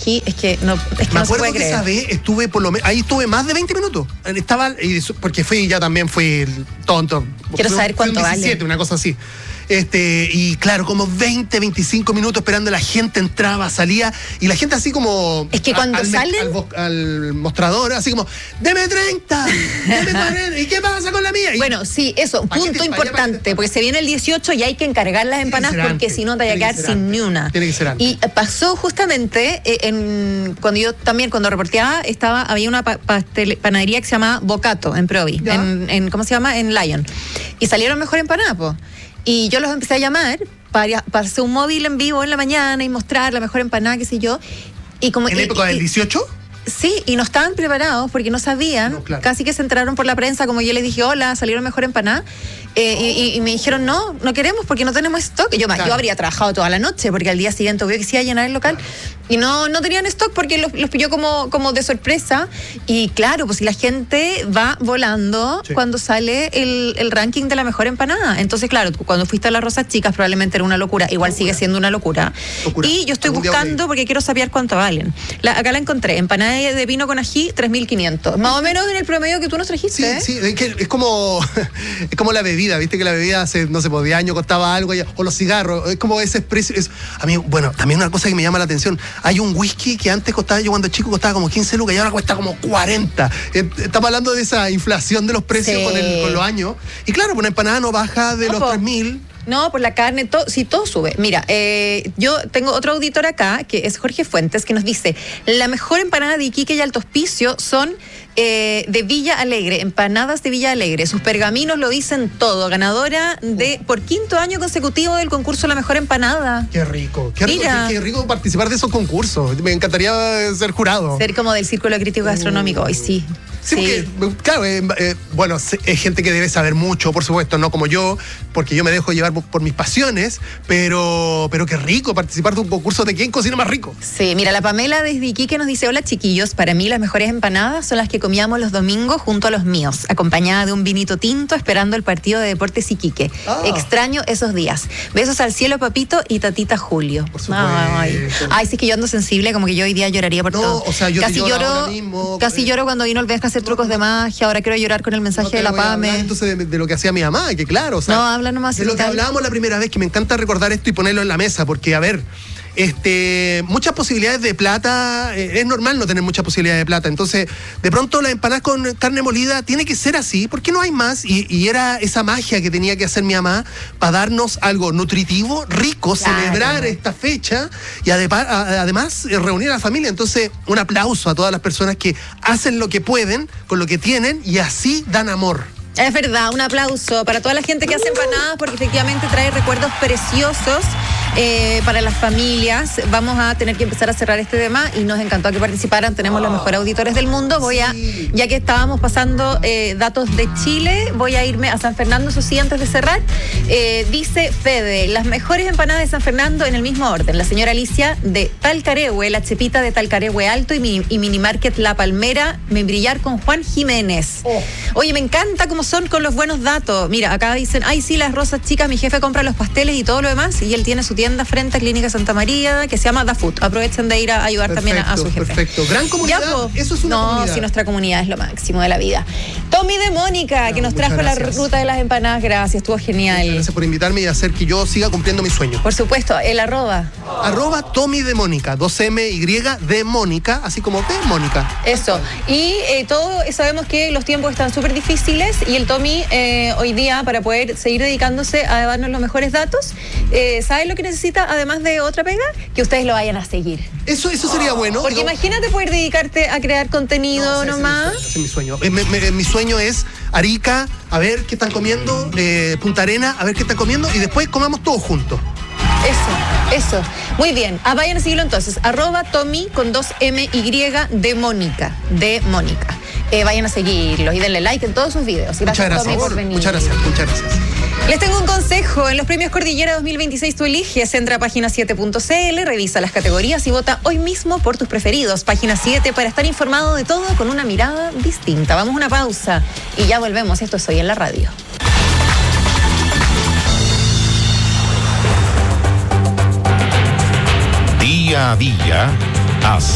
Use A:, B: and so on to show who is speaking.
A: aquí, es que no se puede creer.
B: Esa vez estuve ahí estuve más de 20 minutos. Porque fui tonto.
A: Quiero saber cuánto
B: 17,
A: vale.
B: Una cosa así. Y claro, como 20, 25 minutos esperando, la gente entraba, salía, y la gente así como...
A: Es que cuando salen...
B: Al mostrador, así como, ¡deme 30! ¡Deme 40! ¿Y qué pasa con la mía?
A: Bueno, sí, eso, punto importante, porque se viene el 18 y hay que encargar las empanadas porque si no te vaya a quedar sin ni una.
B: Tiene que ser antes.
A: Y pasó justamente, cuando reporteaba, había una panadería que se llama Bocato, en Provi, ¿cómo se llama? En Lyon. Y salieron mejor empanadas, po. Y yo los empecé a llamar para hacer un móvil en vivo en la mañana y mostrar la mejor empanada, qué sé yo. Y como,
B: ¿En la época del 18?
A: Sí, y no estaban preparados porque no sabían, casi que se enteraron por la prensa, como yo les dije, hola, salieron mejor empanadas. Y me dijeron, no queremos porque no tenemos stock. Yo habría trabajado toda la noche porque al día siguiente obvio que se iba a llenar el local. Y no tenían stock porque los pilló como de sorpresa. Y claro, pues si la gente va volando cuando sale el ranking de la mejor empanada. Entonces, claro, cuando fuiste a las Rosas Chicas probablemente era una locura. Igual sigue siendo una locura. Y yo estoy buscando porque quiero saber cuánto valen. Acá la encontré. Empanada de vino con ají, 3.500. Más o menos en el promedio que tú nos trajiste.
B: Sí, es como la bebida. Viste que la bebida hace, no sé, por 10 años costaba algo, o los cigarros, es como ese precio. A mí, bueno, también una cosa que me llama la atención, hay un whisky que antes costaba, yo cuando chico costaba como 15 lucas y ahora cuesta como 40. Estamos hablando de esa inflación de los precios con los años. Y claro, una empanada no baja de los 3.000.
A: No, por la carne, todo sube. Mira, yo tengo otro auditor acá, que es Jorge Fuentes, que nos dice, la mejor empanada de Iquique y Alto Hospicio son de Villa Alegre, empanadas de Villa Alegre. Sus pergaminos lo dicen todo. Ganadora por 5º año consecutivo del concurso La Mejor Empanada.
B: Qué rico. Qué rico participar de esos concursos. Me encantaría ser jurado.
A: Ser como del Círculo Crítico Gastronómico, hoy sí.
B: Sí, porque, claro, bueno, es gente que debe saber mucho, por supuesto, no como yo, porque yo me dejo llevar por mis pasiones, pero qué rico participar de un concurso de quién cocina más rico.
A: Sí, mira, la Pamela desde Iquique nos dice, hola chiquillos, para mí las mejores empanadas son las que comíamos los domingos junto a los míos, acompañada de un vinito tinto esperando el partido de Deportes Iquique. Extraño esos días. Besos al cielo, papito, y tatita Julio.
B: Por supuesto.
A: Ay, sí, es que yo ando sensible, como que yo hoy día lloraría por todo.
B: O sea, yo
A: casi
B: lloro
A: lloro
B: ahora mismo.
A: Casi lloro cuando vino el Vesca a hacer trucos de magia, ahora quiero llorar con el mensaje de la Pame.
B: Entonces de lo que hacía mi mamá, que claro, o sea,
A: no, habla nomás.
B: De lo que hablábamos la primera vez, que me encanta recordar esto y ponerlo en la mesa, porque a ver, muchas posibilidades de plata, es normal no tener muchas posibilidades de plata, entonces de pronto la empanada con carne molida tiene que ser así, porque no hay más, y era esa magia que tenía que hacer mi mamá para darnos algo nutritivo, rico, celebrar esta fecha y además reunir a la familia. Entonces un aplauso a todas las personas que hacen lo que pueden con lo que tienen y así dan amor.
A: Es verdad, un aplauso para toda la gente que hace empanadas, porque efectivamente trae recuerdos preciosos para las familias. Vamos a tener que empezar a cerrar este tema y nos encantó que participaran. Tenemos los mejores auditores del mundo. Ya que estábamos pasando datos de Chile, voy a irme a San Fernando, eso sí, antes de cerrar. Dice Fede, las mejores empanadas de San Fernando en el mismo orden. La señora Alicia de Talcaregüe, la Chepita de Talcaregüe Alto y Mini Market La Palmera, Me Brillar con Juan Jiménez. Oye, me encanta cómo son con los buenos datos. Mira, acá dicen, ay sí, las Rosas Chicas, mi jefe compra los pasteles y todo lo demás, y él tiene su tienda frente a Clínica Santa María, que se llama Da Food. Aprovechen de ir a ayudar también a su jefe.
B: Perfecto. Gran comunidad. Eso es una comunidad.
A: Sí, nuestra comunidad es lo máximo de la vida. Tommy de Mónica, que nos trajo la ruta de las empanadas. Gracias, estuvo genial.
B: Gracias por invitarme y hacer que yo siga cumpliendo mi sueño.
A: Por supuesto, el arroba.
B: Tommy de Mónica, 2MY de Mónica, así como de Mónica.
A: Eso. Y sabemos que los tiempos están súper difíciles y el Tommy hoy día, para poder seguir dedicándose a darnos los mejores datos, ¿saben lo que necesita, además de otra pega? Que ustedes lo vayan a seguir.
B: Eso sería bueno.
A: Porque imagínate poder dedicarte a crear contenido nomás.
B: Ese es mi sueño. Mi sueño es Arica, a ver qué están comiendo, Punta Arena, a ver qué están comiendo, y después comamos todos juntos.
A: Eso. Muy bien. Vayan a seguirlo entonces. @Tommy con 2MY de Mónica. Vayan a seguirlos y denle like en todos sus videos. Gracias, Tommy, por venir.
B: Muchas gracias.
A: Les tengo un consejo. En los premios Cordillera 2026 tú eliges. Entra a página7.cl, revisa las categorías y vota hoy mismo por tus preferidos. Página 7 para estar informado de todo con una mirada distinta. Vamos a una pausa y ya volvemos. Esto es Hoy en la Radio.
C: Día a día,